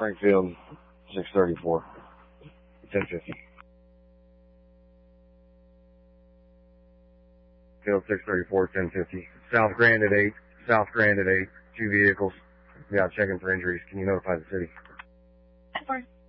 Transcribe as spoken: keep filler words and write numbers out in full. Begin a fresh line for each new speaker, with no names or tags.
Springfield, six thirty-four, ten fifty. Field six thirty-four, ten fifty. South Grand at eight. South Grand at eight. Two vehicles. Yeah, checking for injuries. Can you notify the city?
Of course.